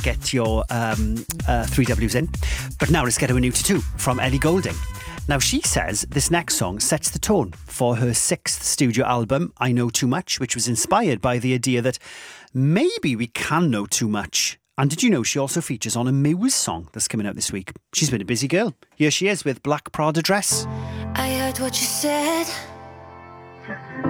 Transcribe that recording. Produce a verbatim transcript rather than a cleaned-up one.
get your um, uh, three W's in. But now let's get to a new tattoo from Ellie Goulding. Now, she says this next song sets the tone for her sixth studio album, I Know Too Much, which was inspired by the idea that maybe we can know too much. And did you know she also features on a Muse song that's coming out this week? She's been a busy girl. Here she is with Black Prada Dress. I heard what you said.